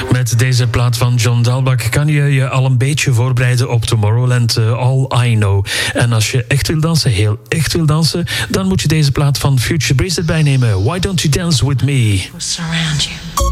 Met deze plaat van John Dalbach kan je je al een beetje voorbereiden op Tomorrowland, All I Know. En als je echt wil dansen, heel echt wil dansen, dan moet je deze plaat van Future Breeze erbij nemen. Why Don't You Dance With Me? Surround you.